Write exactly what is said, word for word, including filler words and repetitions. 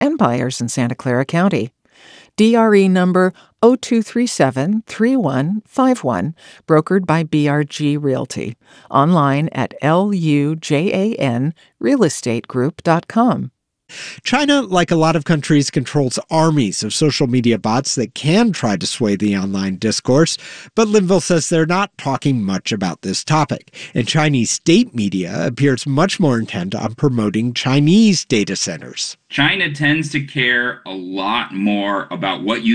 and buyers in Santa Clara County. D R E number zero two three seven, three one five one, brokered by B R G Realty. Online at L U J A N real estate group dot com. China, like a lot of countries, controls armies of social media bots that can try to sway the online discourse, but Linville says they're not talking much about this topic. And Chinese state media appears much more intent on promoting Chinese data centers. China tends to care a lot more about what you